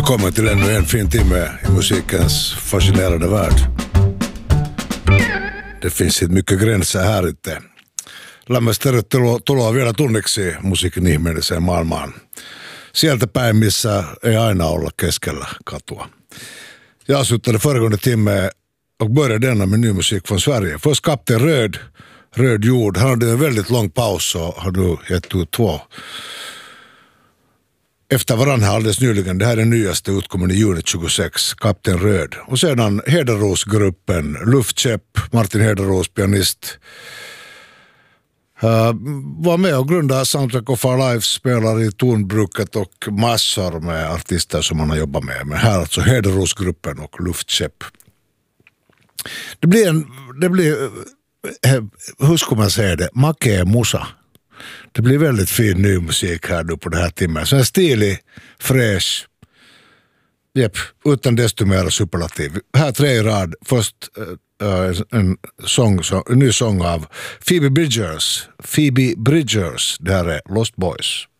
Välkommen till ännu en fin timme i musikens fascinerande värld. Det finns inte mycket gränser här inte. Lämmästä tuloa vielä tunniksi musiikin ihmeelliseen maailmaan. Sieltä päin, missä ei aina olla keskellä katua. Jag avslutade föregående timme och började denna med ny musik från Sverige. Först Kapten Röd jord. Han hade en väldigt lång paus och har nu gett ut 2 efter varandra alldeles nyligen. Det här är den nyaste utkommen i juni 26, Kapten Röd. Och sedan Hederosgruppen, Luftkäpp, Martin Hederos, pianist, var med och grundade Soundtrack of Our Lives, spelar i tonbruket och massor med artister som man har jobbat med. Men här alltså Hederosgruppen och Luftkäpp. Det blir hur ska man säga det, makea musa. Det blir väldigt fin ny musik här nu på det här timmen. Så en stilig, fräsch, utan desto mer superlativ. Här 3 i rad. Först en ny sång av Phoebe Bridgers. Det här är Lost Boys.